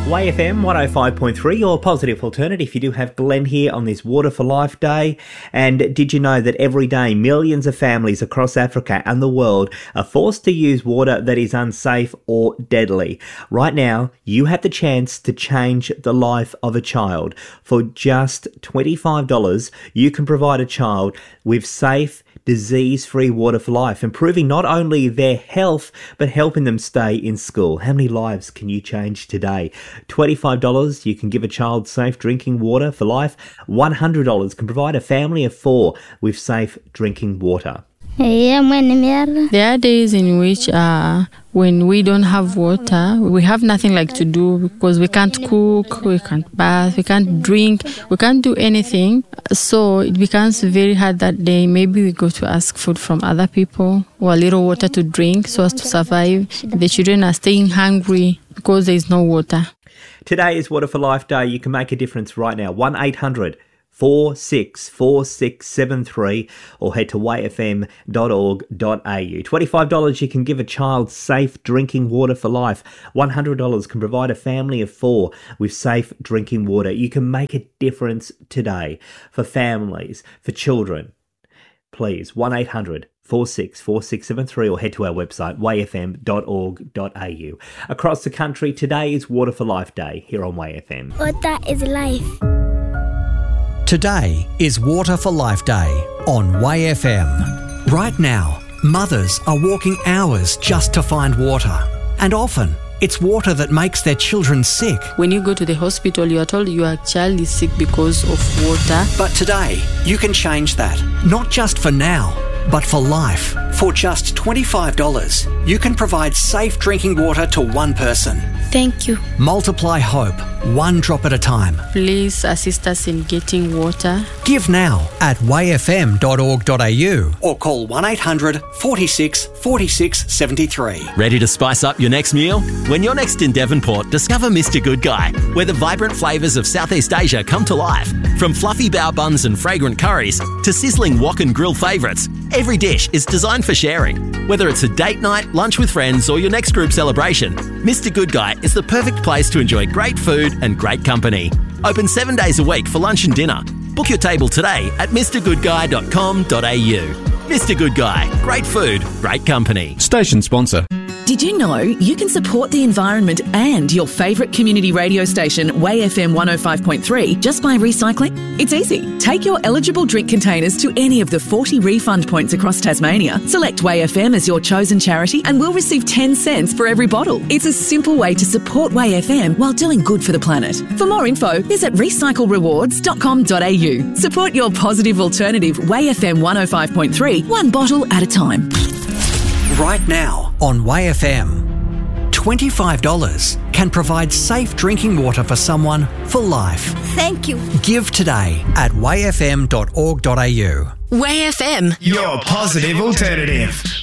YFM 105.3, your positive alternative. You do have Glenn here on this Water for Life Day. And did you know that every day millions of families across Africa and the world are forced to use water that is unsafe or deadly? Right now, you have the chance to change the life of a child. For just $25, you can provide a child with safe, disease-free water for life, improving not only their health, but helping them stay in school. How many lives can you change today? $25, you can give a child safe drinking water for life. $100 can provide a family of 4 with safe drinking water. There are days in which when we don't have water, we have nothing like to do because we can't cook, we can't bath, we can't drink, we can't do anything. So it becomes very hard that day. Maybe we go to ask food from other people or a little water to drink so as to survive. The children are staying hungry because there is no water. Today is Water for Life Day. You can make a difference right now. 1-800-464673 or head to wayfm.org.au. $25 you can give a child safe drinking water for life. $100 can provide a family of 4 with safe drinking water. You can make a difference today for families, for children. Please, 1-800-464673 or head to our website, wayfm.org.au. Across the country, today is Water for Life Day here on WayFM. Water is life. Today is Water for Life Day on WayFM. Right now, mothers are walking hours just to find water. And often, it's water that makes their children sick. When you go to the hospital, you are told your child is sick because of water. But today, you can change that. Not just for now, but for life. For just $25, you can provide safe drinking water to one person. Thank you. Multiply hope, one drop at a time. Please assist us in getting water. Give now at wayfm.org.au or call 1-800-46-46-73. Ready to spice up your next meal? When you're next in Devonport, discover Mr. Good Guy, where the vibrant flavours of Southeast Asia come to life. From fluffy bao buns and fragrant curries to sizzling wok and grill favourites, every dish is designed for sharing. Whether it's a date night, lunch with friends or your next group celebration, Mr. Good Guy is the perfect place to enjoy great food and great company. Open 7 days a week for lunch and dinner. Book your table today at mrgoodguy.com.au. Mr. Good Guy, great food, great company. Station sponsor. Did you know you can support the environment and your favourite community radio station, WayFM 105.3, just by recycling? It's easy. Take your eligible drink containers to any of the 40 refund points across Tasmania. Select WayFM as your chosen charity and we'll receive 10 cents for every bottle. It's a simple way to support WayFM while doing good for the planet. For more info, visit recyclerewards.com.au. Support your positive alternative, WayFM 105.3, one bottle at a time. Right now on WayFM, $25 can provide safe drinking water for someone for life. Thank you. Give today at wayfm.org.au. WayFM, Your positive alternative.